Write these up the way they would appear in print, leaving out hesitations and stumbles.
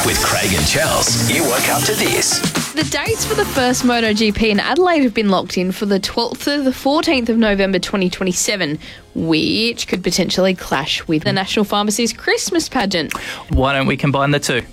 With Craig and Chels, you woke up to this. The dates for the first MotoGP in Adelaide have been locked in for the 12th to the 14th of November 2027, which could potentially clash with the National Pharmacy's Christmas pageant. Why don't we combine the two?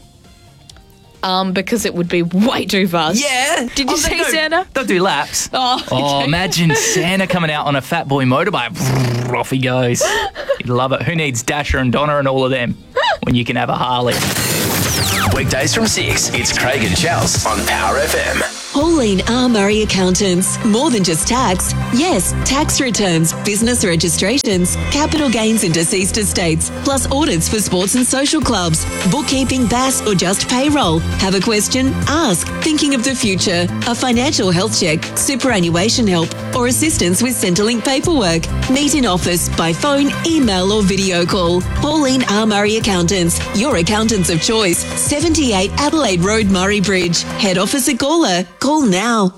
Because it would be way too fast. Yeah. Did you see Santa? They'll do laps. Oh, okay. Imagine Santa coming out on a fat boy motorbike. Off he goes. You'd love it. Who needs Dasher and Donna and all of them when you can have a Harley? Weekdays from 6, it's Craig and Chels on Power FM. Pauline R. Murray Accountants. More than just tax. Yes, tax returns, business registrations, capital gains in deceased estates, plus audits for sports and social clubs, bookkeeping, BAS, or just payroll. Have a question? Ask. Thinking of the future? A financial health check, superannuation help, or assistance with Centrelink paperwork? Meet in office, by phone, email, or video call. Pauline R. Murray Accountants. Your accountants of choice. 78 Adelaide Road, Murray Bridge. Head office at Gawler. Call now.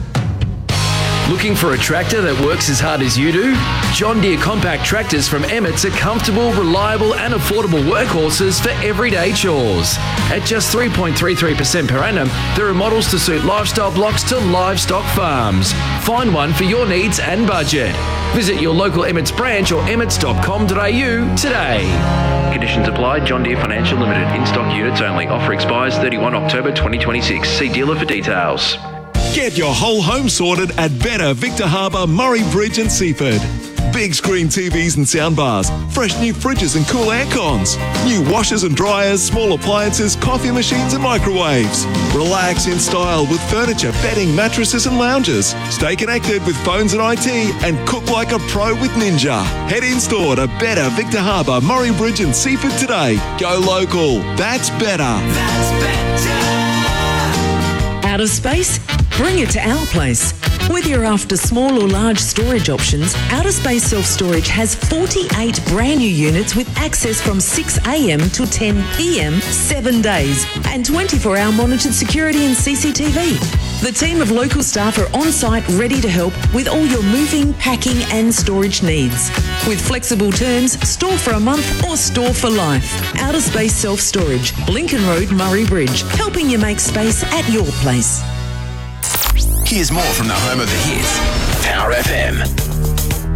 Looking for a tractor that works as hard as you do? John Deere compact tractors from Emmett's are comfortable, reliable and affordable workhorses for everyday chores. At just 3.33% per annum, there are models to suit lifestyle blocks to livestock farms. Find one for your needs and budget. Visit your local Emmett's branch or emmets.com.au today. Conditions apply. John Deere Financial Limited. In-stock units only. Offer expires 31 October 2026. See dealer for details. Get your whole home sorted at Better Victor Harbour, Murray Bridge and Seaford. Big screen TVs and soundbars, fresh new fridges and cool air cons, new washers and dryers, small appliances, coffee machines and microwaves. Relax in style with furniture, bedding, mattresses and lounges. Stay connected with phones and IT and cook like a pro with Ninja. Head in store to Better Victor Harbour, Murray Bridge and Seaford today. Go local. That's better. That's better. Out of space? Bring it to our place. Whether you're after small or large storage options, Outer Space Self Storage has 48 brand new units with access from 6 a.m. to 10 p.m. 7 days and 24-hour monitored security and CCTV. The team of local staff are on site ready to help with all your moving, packing and storage needs. With flexible terms, store for a month or store for life. Outer Space Self Storage, Lincoln Road, Murray Bridge, helping you make space at your place. Here's more from the home of the hits, Power FM.